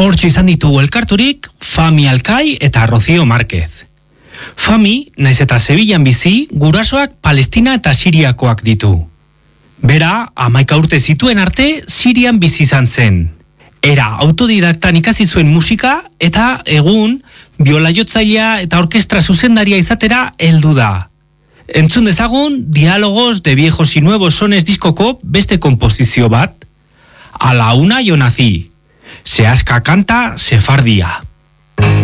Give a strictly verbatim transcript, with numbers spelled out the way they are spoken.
Hortxe izan ditugu elkarturik Fami Alkai eta Rocío Márquez. Fami, naiz eta Sevillan bizi, gurasoak Palestina eta Siriakoak ditu. Bera, hamaika urte zituen arte, Sirian bizi izan zen. Era autodidaktan ikasi zuen musika eta egun biolajotzailea eta orkestra zuzendaria izatera heldu da. Entzun dezagun Diálogos de Viejos y Nuevos Sones diskoko beste konposizio bat. A la una yo nací. Se aska kanta sefardia.